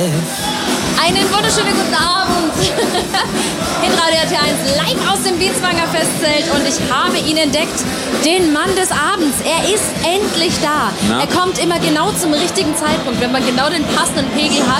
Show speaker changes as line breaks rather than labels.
Einen wunderschönen guten Abend. In Radio RT1 live aus dem Bienzwanger Festzelt und ich habe ihn entdeckt, den Mann des Abends. Er ist endlich da.
Na?
Er kommt immer genau zum richtigen Zeitpunkt, wenn man genau den passenden Pegel hat.